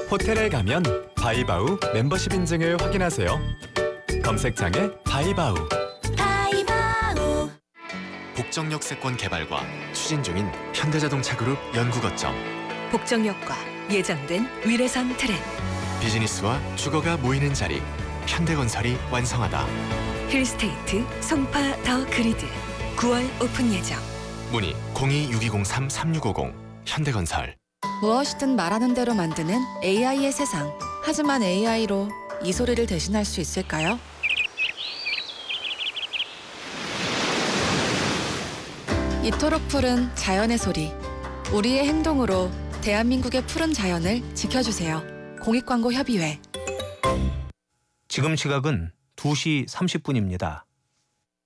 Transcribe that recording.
호텔에 가면 바이바우 멤버십 인증을 확인하세요. 검색창에 바이바우. 바이바우. 복정역세권 개발과 추진 중인 현대자동차 그룹 연구 거점. 복정역과 예정된 위례선 트램. 비즈니스와 주거가 모이는 자리. 현대건설이 완성하다. 힐스테이트 송파 더 그리드 9월 오픈 예정. 문의 026203-3650 현대건설. 무엇이든 말하는 대로 만드는 AI의 세상. 하지만 AI로 이 소리를 대신할 수 있을까요? 이토록 푸른 자연의 소리. 우리의 행동으로 대한민국의 푸른 자연을 지켜주세요. 공익광고협의회. 지금 시각은 2시 30분입니다.